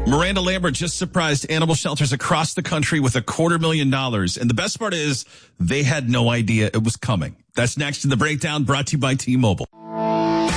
Miranda Lambert just surprised animal shelters across the country with $250,000. And the best part is they had no idea it was coming. That's next in the breakdown, brought to you by T-Mobile.